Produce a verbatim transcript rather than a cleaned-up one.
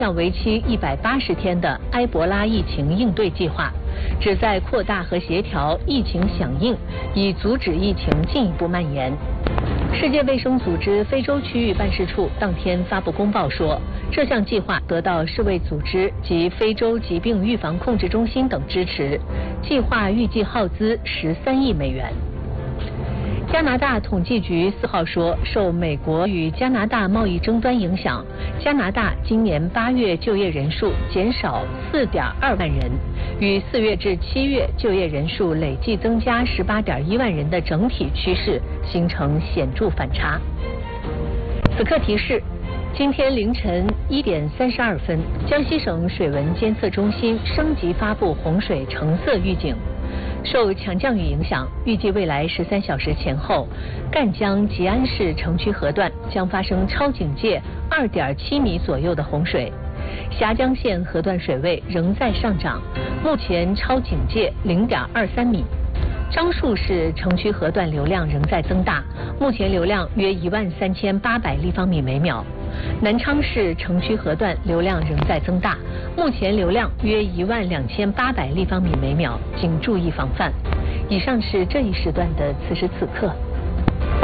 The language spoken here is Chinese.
项为期一百八十天的埃博拉疫情应对计划，旨在扩大和协调疫情响应，以阻止疫情进一步蔓延。世界卫生组织非洲区域办事处当天发布公报说，这项计划得到世卫组织及非洲疾病预防控制中心等支持，计划预计耗资十三亿美元。加拿大统计局四号说，受美国与加拿大贸易争端影响，加拿大今年八月就业人数减少四点二万人，与四月至七月就业人数累计增加十八点一万人的整体趋势形成显著反差。此刻提示：今天凌晨一点三十二分，江西省水文监测中心升级发布洪水橙色预警。受强降雨影响，预计未来十三小时前后，赣江吉安市城区河段将发生超警戒二点七米左右的洪水。峡江县河段水位仍在上涨，目前超警戒零点二三米。樟树市城区河段流量仍在增大，目前流量约一万三千八百立方米每秒。南昌市城区河段流量仍在增大，目前流量约一万两千八百立方米每秒，请注意防范。以上是这一时段的此时此刻。